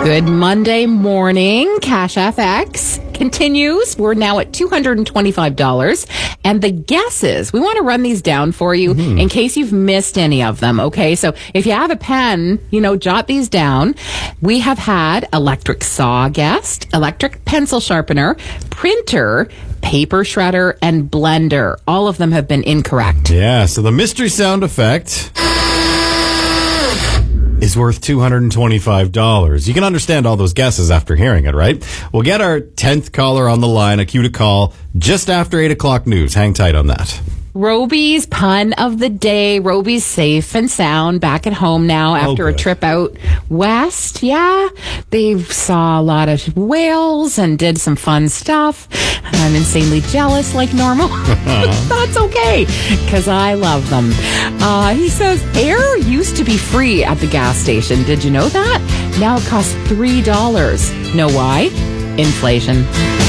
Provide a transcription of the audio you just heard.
Good Monday morning. Cash FX continues. We're now at $225. And the guesses, we want to run these down for you in case you've missed any of them. Okay, so if you have a pen, jot these down. We have had electric saw guessed, electric pencil sharpener, printer, paper shredder, and blender. All of them have been incorrect. Yeah, so the mystery sound effect is worth $225. You can understand all those guesses after hearing it, right? We'll get our 10th caller on the line, a cue to call just after 8 o'clock news. Hang tight on that. Roby's pun of the day. Roby's safe and sound back at home now after a trip out west. Yeah, they saw a lot of whales and did some fun stuff. I'm insanely jealous like normal. That's okay, because I love them. He says, air used to be free at the gas station. Did you know that? Now it costs $3. Know why? Inflation.